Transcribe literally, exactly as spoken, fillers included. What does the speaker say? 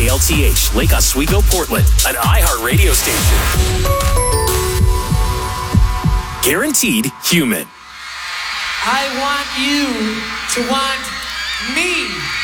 L T H, Lake Oswego, Portland, an iHeart radio station. Guaranteed human. I want you to want me.